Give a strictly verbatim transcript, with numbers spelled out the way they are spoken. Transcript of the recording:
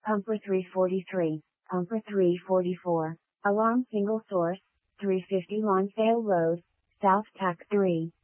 Pumper three forty-three, Pumper three forty-four, Alarm single source, three fifty Lonsdale Road, South Tack three.